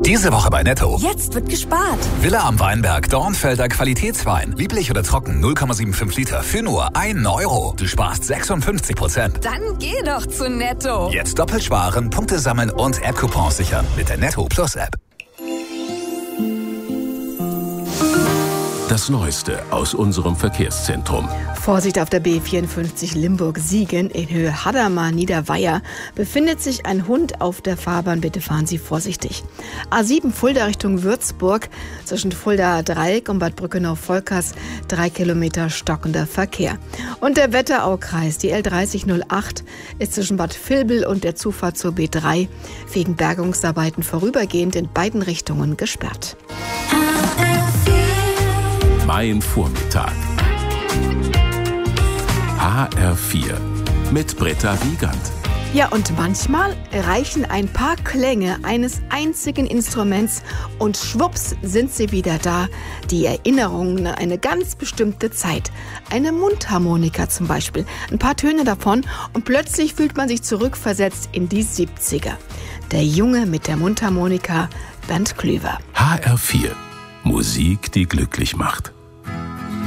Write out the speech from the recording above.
Diese Woche bei Netto. Jetzt wird gespart. Villa am Weinberg, Dornfelder Qualitätswein. Lieblich oder trocken, 0,75 Liter für nur 1 Euro. Du sparst 56%. Dann geh doch zu Netto. Jetzt doppelt sparen, Punkte sammeln und App-Coupons sichern mit der Netto Plus App. Das Neueste aus unserem Verkehrszentrum. Vorsicht auf der B54 Limburg-Siegen in Höhe Hadamar-Niederweier befindet sich ein Hund auf der Fahrbahn. Bitte fahren Sie vorsichtig. A7 Fulda Richtung Würzburg zwischen Fulda Dreieck und Bad Brückenau-Volkers 3 Kilometer stockender Verkehr. Und der Wetteraukreis, die L3008, ist zwischen Bad Vilbel und der Zufahrt zur B3 wegen Bergungsarbeiten vorübergehend in beiden Richtungen gesperrt. Mein Vormittag. HR4 mit Britta Wiegand. Ja, und manchmal reichen ein paar Klänge eines einzigen Instruments und schwupps sind sie wieder da. Die Erinnerungen an eine ganz bestimmte Zeit. Eine Mundharmonika zum Beispiel. Ein paar Töne davon und plötzlich fühlt man sich zurückversetzt in die 70er. Der Junge mit der Mundharmonika, Bernd Klüver. HR4. Musik, die glücklich macht.